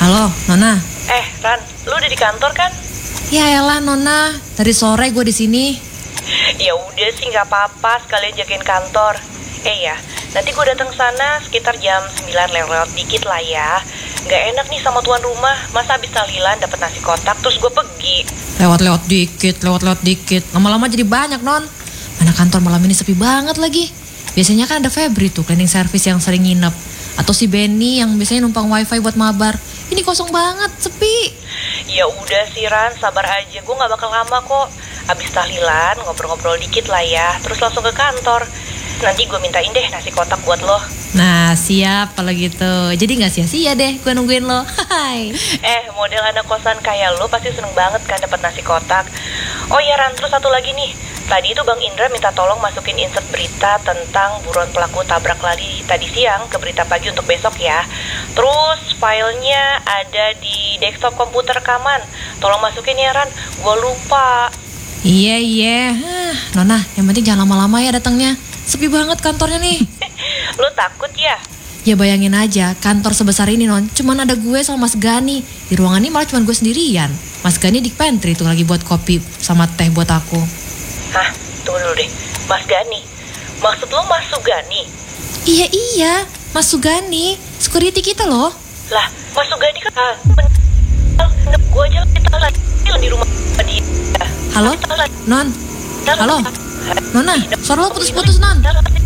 Halo, Nona. Ran, lu udah di kantor kan? Ya elah, Nona. Dari sore gue di sini. Ya udah sih, nggak apa-apa, sekalian jagain kantor. Ya, nanti gue datang sana sekitar jam 9 lewat dikit lah ya. Nggak enak nih sama tuan rumah, masa habis tahlilan dapet nasi kotak terus gue pergi. Lewat-lewat dikit. Lama-lama jadi banyak, Non. Mana kantor malam ini sepi banget lagi. Biasanya kan ada Febri tuh, cleaning service yang sering nginep. Atau si Benny yang biasanya numpang wifi buat mabar. Ini kosong banget, sepi. Ya udah sih Ran, sabar aja, gue nggak bakal lama kok. Abis tahlilan ngobrol-ngobrol dikit lah ya, terus langsung ke kantor. Nanti gue mintain deh nasi kotak buat lo. Nah, siap kalau gitu. Jadi gak sia-sia deh gue nungguin lo. Hai. Model anak kosan kayak lo pasti seneng banget kan dapat nasi kotak. Oh iya Ran, terus satu lagi nih. Tadi itu Bang Indra minta tolong masukin insert berita tentang buruan pelaku tabrak lari tadi siang ke berita pagi untuk besok ya. Terus filenya ada di desktop komputer rekaman. Tolong masukin ya Ran, gue lupa. Iya. Nona, yang penting jangan lama-lama ya datangnya. Sepi banget kantornya nih. Lu takut ya? Ya bayangin aja, kantor sebesar ini Non, cuman ada gue sama Mas Gani. Di ruangan ini malah cuman gue sendirian. Mas Gani di pantry tuh lagi buat kopi sama teh buat aku. Hah? Tunggu dulu deh. Mas Gani? Maksud lo Mas Sugani? Iya, Mas Sugani, security kita loh. Lah, Mas Sugani kan gue aja kita lagi di rumah dia. Halo? Non? Halo? Nona, suara lo putus-putus, Non.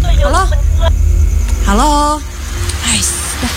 Halo? Ais, dah.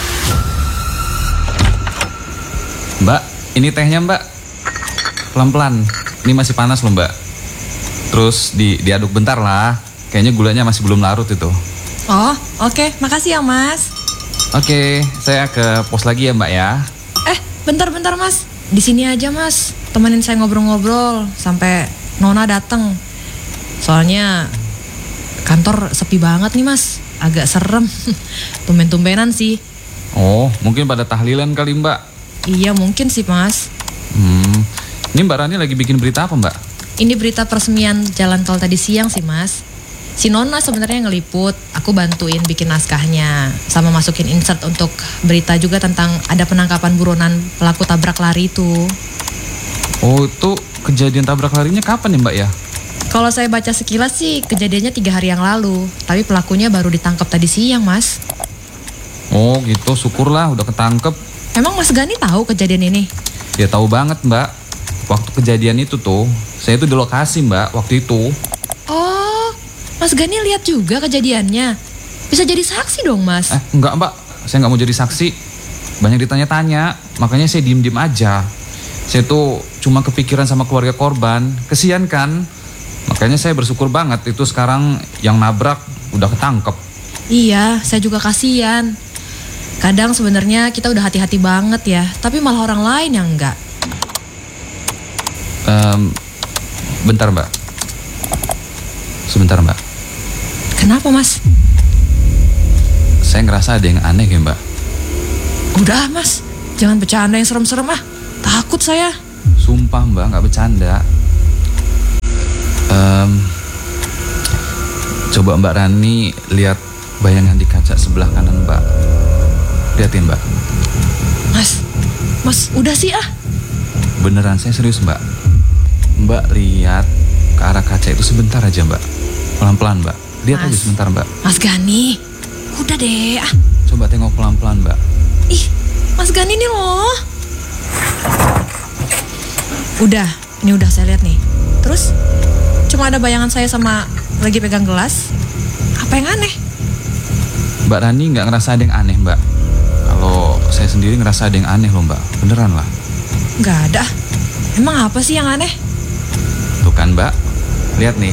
Mbak, ini tehnya Mbak. Pelan-pelan, ini masih panas loh Mbak. Terus diaduk bentar lah. Kayaknya gulanya masih belum larut itu. Oh, oke. Makasih ya, Mas. Oke, saya ke pos lagi ya Mbak ya. Bentar Mas. Di sini aja Mas. Temenin saya ngobrol-ngobrol sampai Nona datang. Soalnya kantor sepi banget nih Mas. Agak serem. Tumben-tumbenan sih. Oh, mungkin pada tahlilan kali Mbak. Iya mungkin sih Mas. Ini Mbak Rani lagi bikin berita apa Mbak? Ini berita peresmian jalan tol tadi siang sih Mas. Si Nona sebenarnya ngeliput, aku bantuin bikin naskahnya. Sama masukin insert untuk berita juga tentang ada penangkapan buronan pelaku tabrak lari itu. Oh, itu kejadian tabrak larinya kapan ya Mbak ya? Kalau saya baca sekilas sih kejadiannya 3 hari yang lalu. Tapi pelakunya baru ditangkap tadi siang Mas. Oh gitu, syukurlah udah ketangkep. Emang Mas Gani tahu kejadian ini? Ya tahu banget Mbak. Waktu kejadian itu tuh, saya tuh di lokasi Mbak waktu itu. Oh, Mas Gani lihat juga kejadiannya. Bisa jadi saksi dong Mas. Enggak Mbak, saya nggak mau jadi saksi. Banyak ditanya-tanya, makanya saya diem-diem aja. Saya tuh cuma kepikiran sama keluarga korban, kesian kan. Makanya saya bersyukur banget itu sekarang yang nabrak udah ketangkep. Iya, saya juga kasihan. Kadang sebenarnya kita udah hati-hati banget ya, tapi malah orang lain yang enggak. Bentar Mbak. Sebentar Mbak. Kenapa Mas? Saya ngerasa ada yang aneh ya Mbak. Udah Mas, jangan bercanda yang serem-serem ah. Takut saya. Sumpah Mbak, nggak bercanda. Coba Mbak Rani lihat bayangan di kaca sebelah kanan Mbak. Lihatin Mbak. Mas udah sih ah. Beneran, saya serius Mbak. Mbak lihat ke arah kaca itu sebentar aja Mbak. Pelan-pelan Mbak. Lihat aja sebentar Mbak. Mas Gani, udah deh ah. Coba tengok pelan-pelan Mbak. Ih, Mas Gani nih loh. Ini udah saya lihat nih. Terus cuma ada bayangan saya sama lagi pegang gelas. Apa yang aneh? Mbak Rani nggak ngerasa ada yang aneh Mbak. Kalau saya sendiri ngerasa ada yang aneh loh Mbak. Beneran lah. Nggak ada. Emang apa sih yang aneh? Tuh kan Mbak. Lihat nih.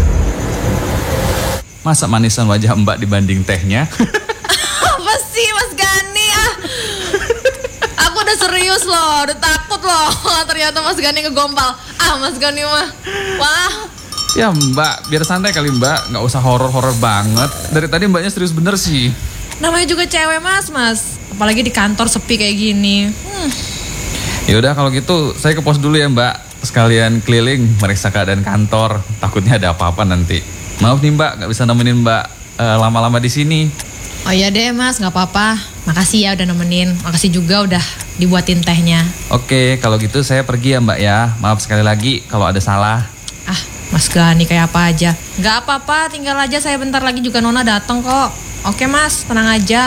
Masa manisan wajah Mbak dibanding tehnya? Apa sih Mas Gani ah? Aku udah serius loh, udah takut loh. Ternyata Mas Gani ngegombal. Mas Gani mah. Wah. Ya Mbak, biar santai kali Mbak. Nggak usah horor-horor banget. Dari tadi Mbaknya serius bener sih. Namanya juga cewek Mas. Apalagi di kantor sepi kayak gini. Ya udah kalau gitu saya ke pos dulu ya Mbak. Sekalian keliling meriksa keadaan kantor. Takutnya ada apa-apa nanti. Maaf nih Mbak, nggak bisa nemenin Mbak lama-lama di sini. Oh iya deh mas, gak apa-apa. Makasih ya udah nemenin. Makasih juga udah dibuatin tehnya. Oke, kalau gitu saya pergi ya Mbak ya. Maaf sekali lagi kalau ada salah. Ah, Mas Gani kayak apa aja. Gak apa-apa, tinggal aja saya bentar lagi juga Nona datang kok. Oke mas, tenang aja.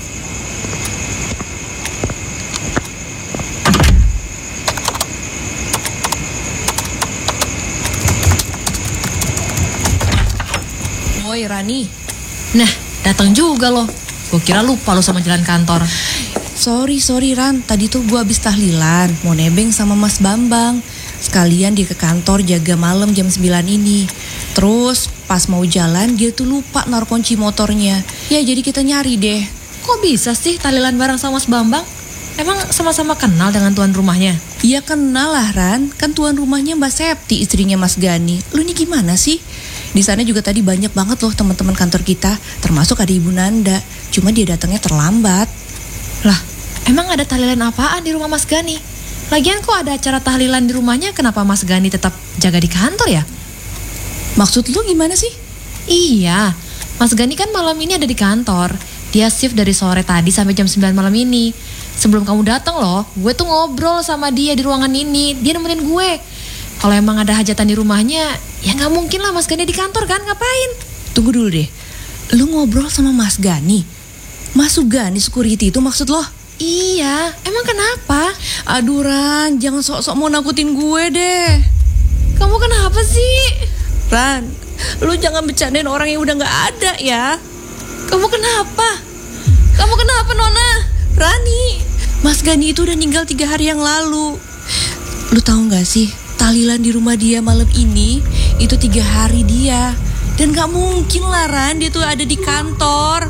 Woi Rani. Nah, datang juga loh. Gue kira lupa lo sama jalan kantor. Sorry Ran, tadi tuh gue habis tahlilan, mau nebeng sama Mas Bambang. Sekalian dia ke kantor jaga malam jam 9 ini. Terus pas mau jalan dia tuh lupa naruh kunci motornya. Ya jadi kita nyari deh. Kok bisa sih tahlilan bareng sama Mas Bambang? Emang sama-sama kenal dengan tuan rumahnya? Iya kenal lah Ran, kan tuan rumahnya Mbak Septi, istrinya Mas Gani. Lu nih gimana sih? Di sana juga tadi banyak banget loh teman-teman kantor kita, termasuk ada Ibu Nanda. Cuma dia datangnya terlambat. Lah, emang ada tahlilan apaan di rumah Mas Gani? Lagian kok ada acara tahlilan di rumahnya, kenapa Mas Gani tetap jaga di kantor ya? Maksud lu gimana sih? Iya, Mas Gani kan malam ini ada di kantor. Dia shift dari sore tadi sampai jam 9 malam ini. Sebelum kamu datang loh, gue tuh ngobrol sama dia di ruangan ini. Dia nemenin gue. Kalau emang ada hajatan di rumahnya, ya gak mungkin lah Mas Gani di kantor kan, ngapain? Tunggu dulu deh, lu ngobrol sama Mas Gani? Mas Sugani security itu maksud lo? Iya, emang kenapa? Aduh Ran, jangan sok-sok mau nakutin gue deh. Kamu kenapa sih? Ran, lu jangan bercandain orang yang udah gak ada ya. Kamu kenapa? Kamu kenapa Nona? Rani, Mas Gani itu udah meninggal 3 hari yang lalu. Lu tahu gak sih, tahlilan di rumah dia malam ini itu 3 hari dia. Dan gak mungkin lah Ran, dia tuh ada di kantor.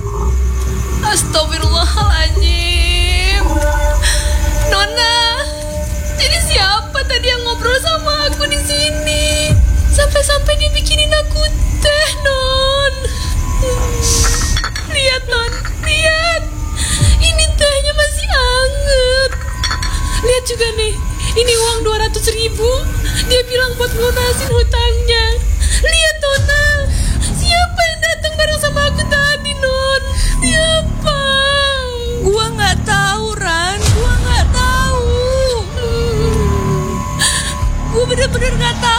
Astagfirullahaladzim. Nona, jadi siapa tadi yang ngobrol sama aku di sini? Sampai-sampai dia bikinin aku teh, Non. Lihat, Non, lihat. Ini tehnya masih anget. Lihat juga nih, ini uang 200.000. Dia bilang buat lunasin hutangnya. Lihat, Nona, siapa yang datang bareng sama aku tadi, Non? Siapa? Gua nggak tahu Ran, gua nggak tahu. Gua bener-bener nggak tahu.